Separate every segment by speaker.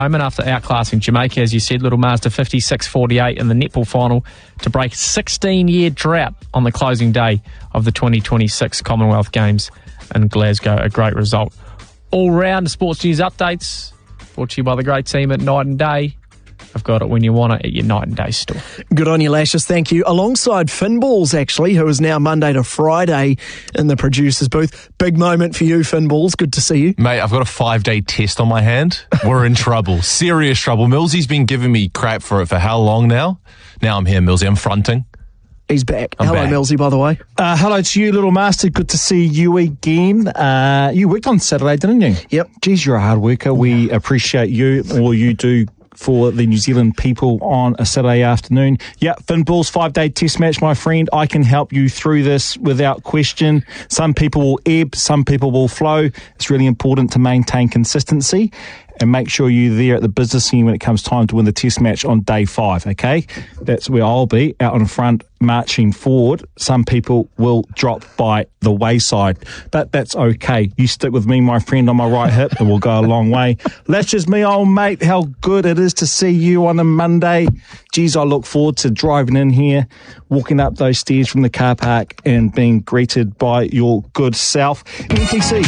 Speaker 1: moment after outclassing Jamaica, as you said, Little Mars to 56-48 in the netball final to break a 16-year drought on the closing day of the 2026 Commonwealth Games in Glasgow. A great result. All round sports news updates brought to you by the great team at Night and Day. I've got it when you want it at your Night and Day store.
Speaker 2: Good on you, Lashes. Thank you. Alongside Finballs, actually, who is now Monday to Friday in the producer's booth. Big moment for you, Finballs. Good to see you.
Speaker 3: Mate, I've got a 5-day test on my hand. We're in trouble. Serious trouble. Millsy's been giving me crap for it for how long now? Now I'm here, Millsy. I'm fronting.
Speaker 2: He's back.
Speaker 3: I'm
Speaker 2: Hello,
Speaker 3: back.
Speaker 2: Millsy, by the way.
Speaker 4: Hello to you, Little Master. Good to see you again. You worked on Saturday, didn't you?
Speaker 2: Yep.
Speaker 4: Geez, you're a hard worker. We appreciate you, all you do for the New Zealand people on a Saturday afternoon. Yeah, Finballs 5-day test match, my friend. I can help you through this without question. Some people will ebb, some people will flow. It's really important to maintain consistency and make sure you're there at the business scene when it comes time to win the test match on day 5, okay? That's where I'll be, out in front, marching forward. Some people will drop by the wayside, but that's okay. You stick with me, my friend, on my right hip, and we'll go a long way. Lashes, me old mate, how good it is to see you on a Monday. Geez, I look forward to driving in here, walking up those stairs from the car park and being greeted by your good self. NPC.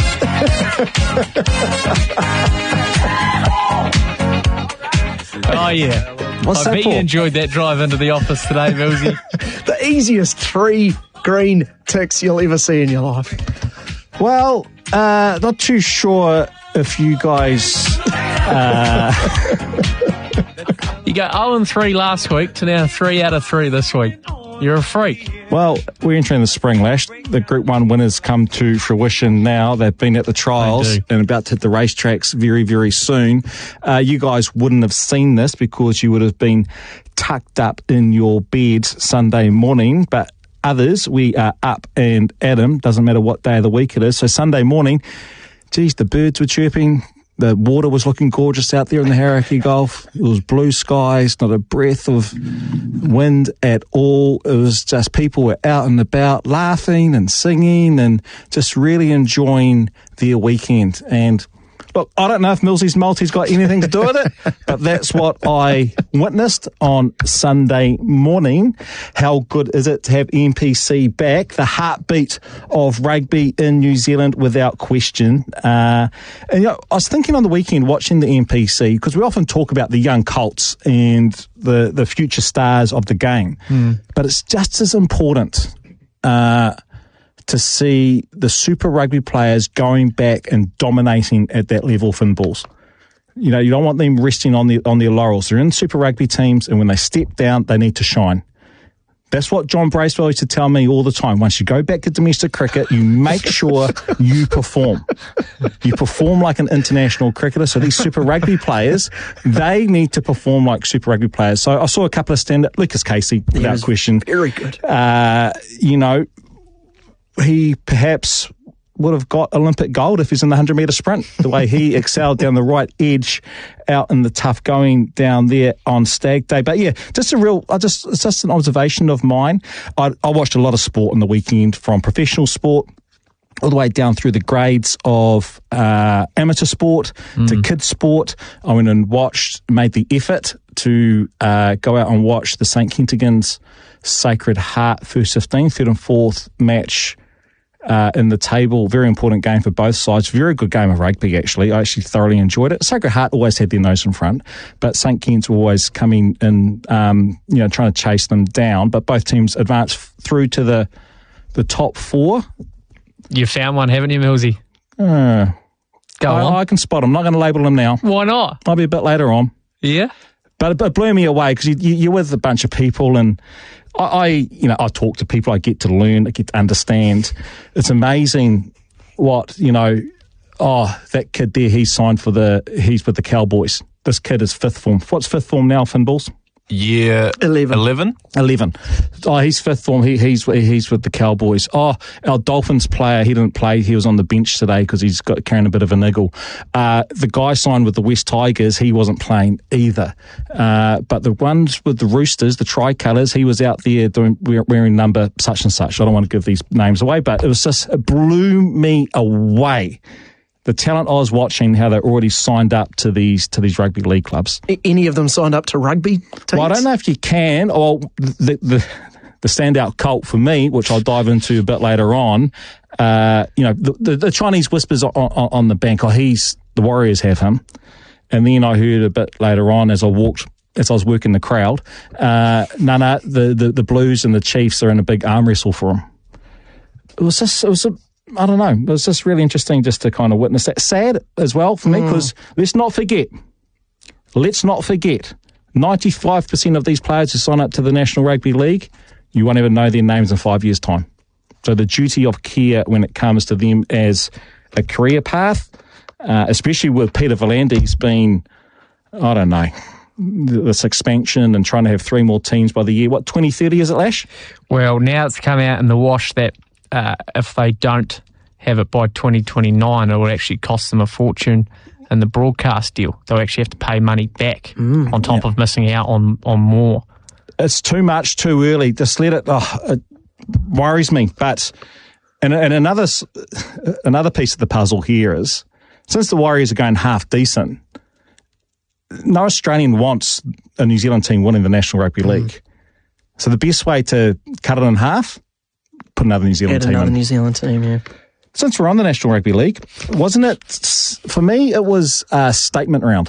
Speaker 1: Oh, yeah.
Speaker 2: What's
Speaker 1: I
Speaker 2: that
Speaker 1: bet
Speaker 2: for?
Speaker 1: you enjoyed that drive into the office today, Millsy.
Speaker 2: The easiest 3 green ticks you'll ever see in your life.
Speaker 4: Well, not too sure if you guys...
Speaker 1: You go 0-3 last week to now 3 out of 3 this week. You're a freak.
Speaker 4: Well, we're entering the spring, Lash. The Group 1 winners come to fruition now. They've been at the trials and about to hit the racetracks very, very soon. You guys wouldn't have seen this because you would have been tucked up in your bed Sunday morning, but others, we are up and at 'em. Doesn't matter what day of the week it is. So Sunday morning, geez, the birds were chirping. The water was looking gorgeous out there in the Hauraki Gulf. It was blue skies, not a breath of wind at all. It was just people were out and about laughing and singing and just really enjoying their weekend. And look, I don't know if Millsy's Multi's got anything to do with it, but that's what I witnessed on Sunday morning. How good is it to have NPC back? The heartbeat of rugby in New Zealand, without question. And you know, I was thinking on the weekend watching the NPC, because we often talk about the young colts and the future stars of the game, but it's just as important to see the Super Rugby players going back and dominating at that level, Finballs. You know, you don't want them resting on their laurels. They're in Super Rugby teams, and when they step down, they need to shine. That's what John Bracewell used to tell me all the time. Once you go back to domestic cricket, you make sure you perform. You perform like an international cricketer. So these Super Rugby players, they need to perform like Super Rugby players. So I saw a couple of stand-up. Lucas Casey, without question.
Speaker 2: Very good.
Speaker 4: You know, he perhaps would have got Olympic gold if he's in the 100-metre sprint, the way he excelled down the right edge out in the tough going down there on Stag Day. But yeah, it's just an observation of mine. I watched a lot of sport on the weekend, from professional sport all the way down through the grades of amateur sport to kids sport. I went and made the effort to go out and watch the St. Kentigern's Sacred Heart first 15, third and fourth match in the table. Very important game for both sides. Very good game of rugby, actually. I actually thoroughly enjoyed it. Sacred Heart always had their nose in front, but St. Ken's were always coming in, trying to chase them down. But both teams advanced through to the top 4.
Speaker 1: You found one, haven't you, Millsy? Go on.
Speaker 4: I can spot them. I'm not going to label them now.
Speaker 1: Why not?
Speaker 4: I'll be a bit later on.
Speaker 1: Yeah?
Speaker 4: But it blew me away because you're with a bunch of people, and I talk to people. I get to learn. I get to understand. It's amazing what, that kid there, he's with the Cowboys. This kid is 5th form. What's 5th form now, Finballs?
Speaker 3: Year 11.
Speaker 4: Oh, he's 5th form. He's with the Cowboys. Oh, our Dolphins player, he didn't play. He was on the bench today because he's carrying a bit of a niggle. The guy signed with the West Tigers. He wasn't playing either. But the ones with the Roosters, the Tricolours, he was out there wearing number such and such. I don't want to give these names away, but it blew me away the talent I was watching, how they're already signed up to these rugby league clubs.
Speaker 2: Any of them signed up to rugby teams?
Speaker 4: Well, I don't know if you can. Or the standout cult for me, which I'll dive into a bit later on, the Chinese whispers on the bank, the Warriors have him. And then I heard a bit later on as I was working the crowd, the Blues and the Chiefs are in a big arm wrestle for him. I don't know. It was just really interesting just to kind of witness that. Sad as well for me, because let's not forget, 95% of these players who sign up to the National Rugby League, you won't even know their names in 5 years' time. So the duty of care when it comes to them as a career path, especially with Peter V'landys being, I don't know, this expansion and trying to have 3 more teams by the year. 2030 is it, Lash?
Speaker 1: Well, now it's come out in the wash that if they don't have it by 2029, it will actually cost them a fortune in the broadcast deal. They'll actually have to pay money back on top of missing out on more.
Speaker 4: It's too much, too early. Just let it. It worries me. But and another piece of the puzzle here is, since the Warriors are going half decent, no Australian wants a New Zealand team winning the National Rugby League. So the best way to cut it in half, put another New Zealand team in.
Speaker 2: New Zealand team, yeah.
Speaker 4: Since we're on the National Rugby League, wasn't it, for me, it was a statement round.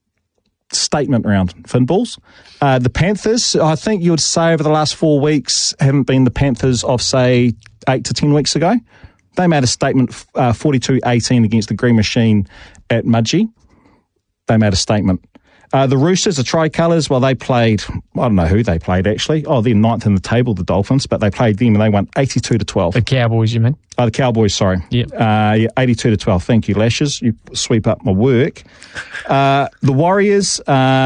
Speaker 4: Finballs. The Panthers, I think you would say over the last 4 weeks, haven't been the Panthers of, say, 8 to 10 weeks ago. They made a statement 42-18 against the Green Machine at Mudgee. They made a statement. The Roosters, the Tricolours, well, they played, I don't know who they played actually. Oh, they're 9th in the table, the Dolphins, but they played them and they won 82-12.
Speaker 1: The Cowboys, you mean?
Speaker 4: Oh, the Cowboys, sorry.
Speaker 1: Yep.
Speaker 4: 82-12. Thank you, Lashes. You sweep up my work. The Warriors,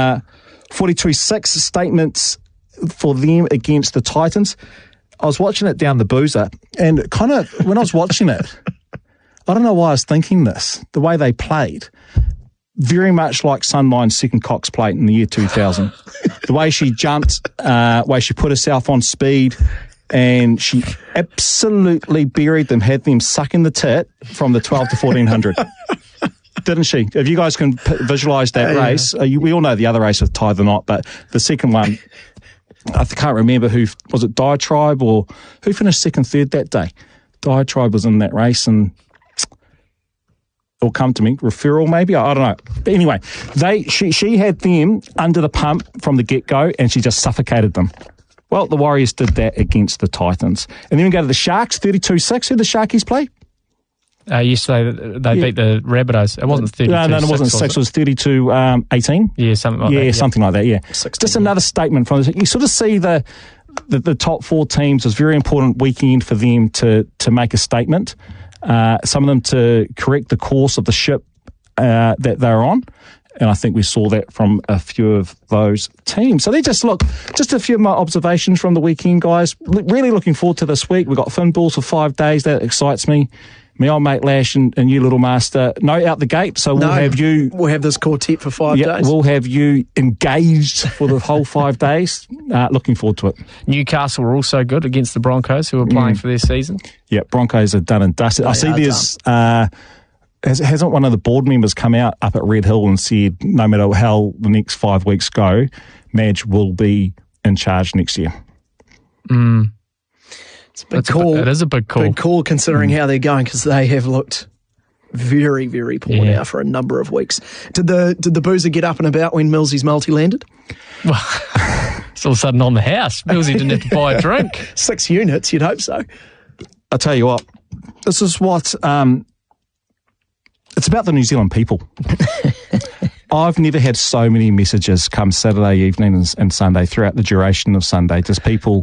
Speaker 4: 42-6 statements for them against the Titans. I was watching it down the boozer, and kind of, when I was watching it, I don't know why I was thinking this, the way they played. Very much like Sunline's second Cox plate in the year 2000. The way she jumped, way she put herself on speed, and she absolutely buried them, had them sucking the tit from the 12 to 1400. Didn't she? If you guys can visualise that race, we all know the other race with Tie the Knot, but the second one, I can't remember who, was it Diatribe or who finished second, third that day? Diatribe was in that race, and it'll come to me. Referral, maybe? I don't know. But anyway, she had them under the pump from the get-go, and she just suffocated them. Well, the Warriors did that against the Titans. And then we go to the Sharks, 32-6. Who the Sharkies play?
Speaker 1: Yesterday, they beat the Rabbitohs. It wasn't 32-6.
Speaker 4: No, it wasn't 6. It was 32-18.
Speaker 1: Yeah, something like that. Yeah,
Speaker 4: something like that, yeah. 16, just another statement from this. You sort of see the top 4 teams. It's a very important weekend for them to make a statement. Some of them to correct the course of the ship that they're on. And I think we saw that from a few of those teams. So just a few of my observations from the weekend, guys. Really looking forward to this week. We've got Finballs for 5 days. That excites me. Me old mate Lash and you, Little Master, no out the gate. So we'll have
Speaker 2: this quartet for 5 days.
Speaker 4: We'll have you engaged for the whole 5 days. Looking forward to it.
Speaker 1: Newcastle were also good against the Broncos, who are playing for their season. Yeah,
Speaker 4: Broncos are done and dusted. I see there's hasn't one of the board members come out up at Red Hill and said no matter how the next 5 weeks go, Madge will be in charge next year.
Speaker 2: It's a big call.
Speaker 1: It is a big call.
Speaker 2: Big call considering how they're going, because they have looked very, very poor now for a number of weeks. Did the boozer get up and about when Millsy's multi landed?
Speaker 1: Well, it's all of a sudden on the house. Millsy didn't have to buy a drink.
Speaker 2: 6 units, you'd hope so.
Speaker 4: I'll tell you what, this is what... it's about the New Zealand people. I've never had so many messages come Saturday evening and Sunday, throughout the duration of Sunday. Just people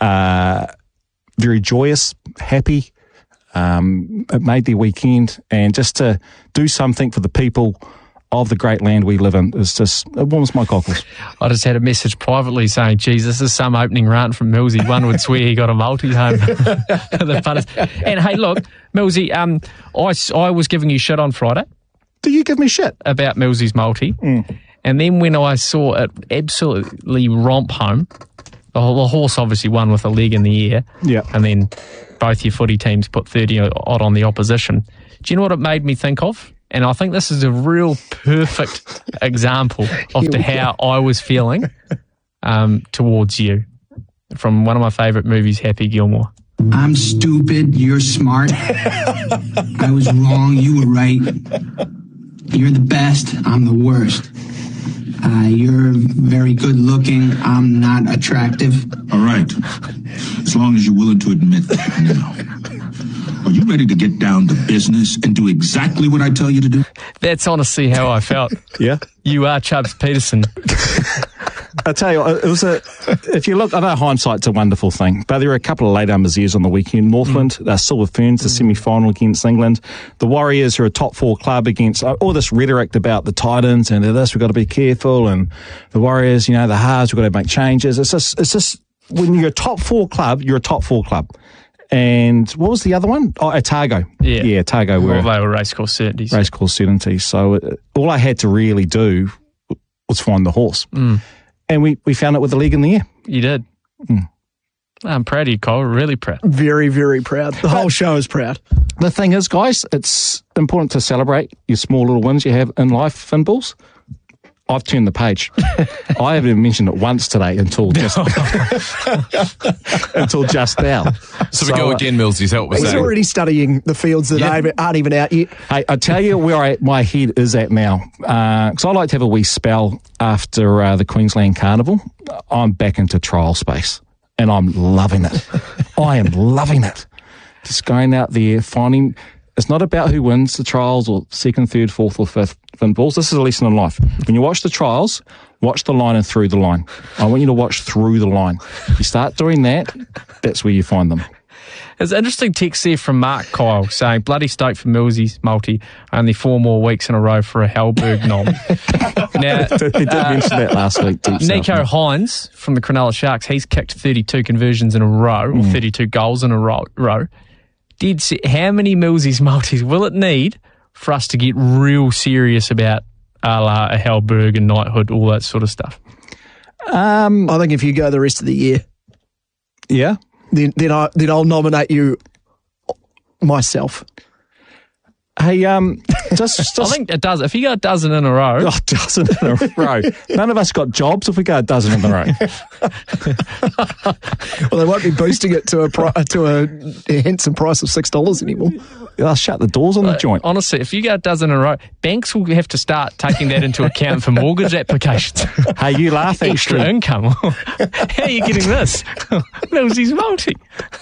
Speaker 4: very joyous, happy. It made their weekend, and just to do something for the people of the great land we live in is just, it warms my cockles.
Speaker 1: I just had a message privately saying, geez, this is some opening rant from Millsy. One would swear he got a multi home. The funnest. And hey, look, Millsy, I was giving you shit on Friday.
Speaker 4: Do you give me shit?
Speaker 1: About Millsy's multi. And then when I saw it absolutely romp home, the horse obviously won with a leg in the air.
Speaker 4: Yeah.
Speaker 1: And then both your footy teams put 30 odd on the opposition. Do you know what it made me think of? And I think this is a real perfect example of how I was feeling towards you. From one of my favourite movies, Happy Gilmore.
Speaker 5: I'm stupid. You're smart. I was wrong. You were right. You're the best. I'm the worst. You're very good looking. I'm not attractive.
Speaker 6: All right. As long as you're willing to admit that now. Are you ready to get down to business and do exactly what I tell you to do?
Speaker 1: That's honestly how I felt.
Speaker 4: Yeah.
Speaker 1: You are Chubbs Peterson.
Speaker 4: I tell you, it was if you look, I know hindsight's a wonderful thing, but there were a couple of late years on the weekend. Northland, Silver Ferns, the semi-final against England. The Warriors are a top 4 club against all this rhetoric about the Titans and this, we've got to be careful. And the Warriors, the Hearts, we've got to make changes. It's just when you're a top 4 club, you're a top 4 club. And what was the other one? Oh, Otago. Yeah, Otago.
Speaker 1: Well, they were racecourse certainties.
Speaker 4: Racecourse certainties. So all I had to really do was find the horse. And we found it with the leg in the air.
Speaker 1: You did. I'm proud of you, Cole. Really proud.
Speaker 2: Very, very proud. The whole show is proud.
Speaker 4: The thing is, guys, it's important to celebrate your small little wins you have in life, Finballs. I've turned the page. I haven't even mentioned it once today until just now.
Speaker 3: So we go again, Millsies. Help us
Speaker 2: He's
Speaker 3: out.
Speaker 2: already studying the fields that aren't even out yet.
Speaker 4: Hey, I tell you where my head is at now. Because I like to have a wee spell after the Queensland Carnival. I'm back into trial space. And I'm loving it. I am loving it. Just going out there, finding... It's not about who wins the trials or second, third, fourth or fifth Finballs. This is a lesson in life. When you watch the trials, watch the line and through the line. I want you to watch through the line. You start doing that, that's where you find them.
Speaker 1: There's an interesting text there from Mark Kyle saying, bloody stoked for Millsy's multi, only 4 more weeks in a row for a Hellberg nom. Now,
Speaker 4: He did mention that last week.
Speaker 1: Nico Hines from the Cronulla Sharks, he's kicked 32 conversions in a row, or 32 goals in a row. How many Millsy's multis will it need for us to get real serious about a Hellberg and knighthood, all that sort of stuff?
Speaker 2: I think if you go the rest of the year,
Speaker 4: yeah,
Speaker 2: then I'll nominate you myself.
Speaker 4: Hey, just
Speaker 1: I think it does. If you go a dozen in a row,
Speaker 4: a dozen in a row. None of us got jobs if we go a dozen in a row.
Speaker 2: Well, they won't be boosting it to a handsome price of $6 anymore.
Speaker 4: They'll shut the doors on the joint.
Speaker 1: Honestly, if you go a dozen in a row, banks will have to start taking that into account for mortgage applications.
Speaker 4: Hey, you laugh
Speaker 1: Extra
Speaker 4: actually.
Speaker 1: income. How are you getting this? Millsy's multi.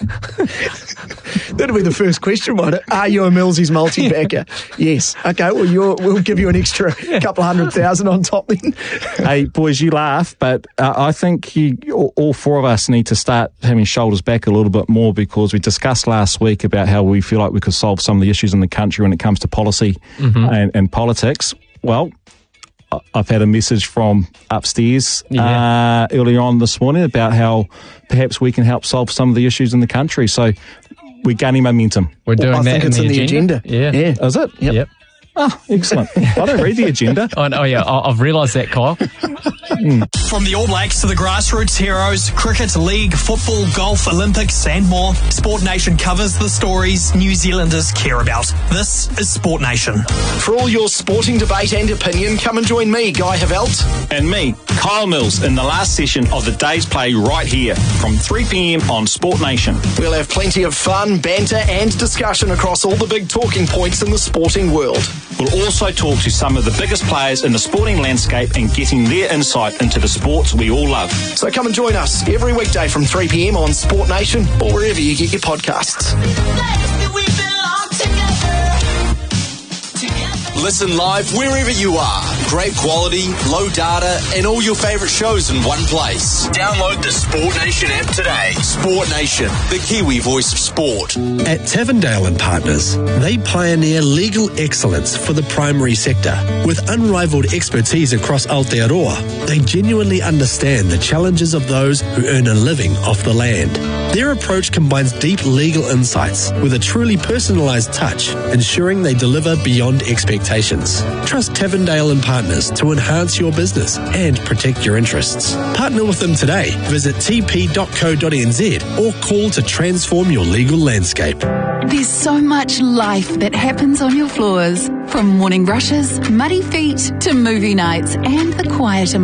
Speaker 2: That'll be the first question, won't it? Are you a Millsy's multi-backer? Yes. Okay, well, we'll give you an extra couple of $100,000 on top then.
Speaker 4: Hey, boys, you laugh, but I think all 4 of us need to start having shoulders back a little bit more, because we discussed last week about how we feel like we could solve some of the issues in the country when it comes to policy and politics. Well, I've had a message from upstairs earlier on this morning about how perhaps we can help solve some of the issues in the country. So we're gaining momentum.
Speaker 1: We're doing
Speaker 2: I
Speaker 1: that
Speaker 2: think it's in the agenda.
Speaker 1: Yeah.
Speaker 4: Is it?
Speaker 1: Yep.
Speaker 4: Oh, excellent. I don't read the agenda.
Speaker 1: I've realised that, Kyle.
Speaker 7: From the All Blacks to the grassroots heroes, cricket, league, football, golf, Olympics and more, Sport Nation covers the stories New Zealanders care about. This is Sport Nation.
Speaker 8: For all your sporting debate and opinion, come and join me, Guy Havelt.
Speaker 9: And me, Kyle Mills, in the last session of the day's play right here from 3 p.m. on Sport Nation.
Speaker 8: We'll have plenty of fun, banter and discussion across all the big talking points in the sporting world.
Speaker 9: We'll also talk to some of the biggest players in the sporting landscape and getting their insight into the sports we all love.
Speaker 8: So come and join us every weekday from 3 p.m. on Sport Nation or wherever you get your podcasts.
Speaker 10: Listen live wherever you are. Great quality, low data, and all your favourite shows in one place. Download the Sport Nation app today. Sport Nation, the Kiwi voice of sport.
Speaker 11: At Tavendale & Partners, they pioneer legal excellence for the primary sector. With unrivaled expertise across Aotearoa, they genuinely understand the challenges of those who earn a living off the land. Their approach combines deep legal insights with a truly personalised touch, ensuring they deliver beyond expectations. Trust Tavendale & Partners to enhance your business and protect your interests. Partner with them today. Visit tp.co.nz or call to transform your legal landscape.
Speaker 12: There's so much life that happens on your floors. From morning rushes, muddy feet, to movie nights and the quieter